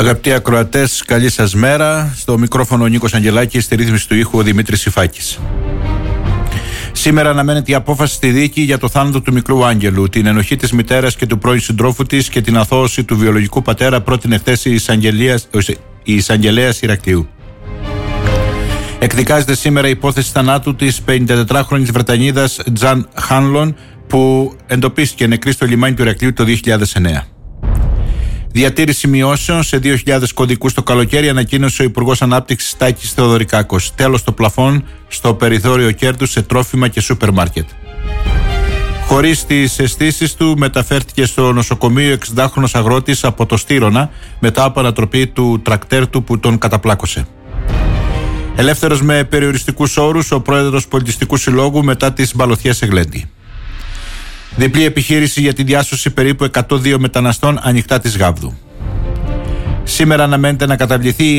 Αγαπητοί ακροατές, καλή σας μέρα. Στο μικρόφωνο ο Νίκος Αγγελάκης, στη ρύθμιση του ήχου ο Δημήτρης Υφάκης. Σήμερα αναμένεται η απόφαση στη δίκη για το θάνατο του μικρού Άγγελου, την ενοχή της μητέρας και του πρώην συντρόφου της και την αθώωση του βιολογικού πατέρα, πρότεινε χθες η εισαγγελέας Ηρακλείου. Εκδικάζεται σήμερα η υπόθεση θανάτου της 54χρονης Βρετανίδας Τζαν Χάνλον, που εντοπίστηκε νεκρή στο λιμάνι του Ηρακλείου το 2009. Διατήρηση μειώσεων σε 2.000 κωδικούς το καλοκαίρι, ανακοίνωσε ο Υπουργός Ανάπτυξης Τάκης Θεοδωρικάκος. Τέλος το πλαφόν στο περιθώριο κέρδους σε τρόφιμα και σούπερ μάρκετ. Χωρίς τις αισθήσεις του, μεταφέρθηκε στο νοσοκομείο 60χρονος αγρότης από το Στήρωνα μετά από ανατροπή του τρακτέρ του που τον καταπλάκωσε. Ελεύθερος με περιοριστικούς όρους ο πρόεδρος Πολιτιστικού Συλλόγου μετά τις μπαλωθιές σε Γλέντι. Διπλή επιχείρηση για τη διάσωση περίπου 102 μεταναστών ανοιχτά της Γάβδου. Σήμερα αναμένεται να καταβληθεί η